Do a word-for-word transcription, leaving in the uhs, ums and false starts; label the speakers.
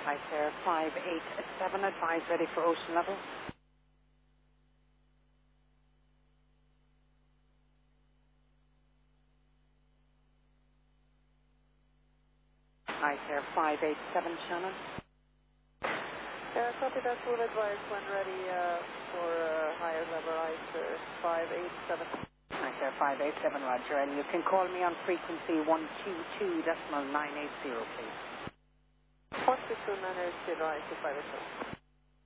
Speaker 1: Hi, sir. five eight seven, advise ready for ocean level. Hi, sir. five eight seven, Shannon.
Speaker 2: Uh, copy that, full advice when ready uh, for uh, higher level ice, sir. five eight seven.
Speaker 1: Hi, sir. five eight seven, roger. And you can call me on frequency one two two decimal nine eight zero, please.
Speaker 2: one two two nine eight zero, ice five eight seven.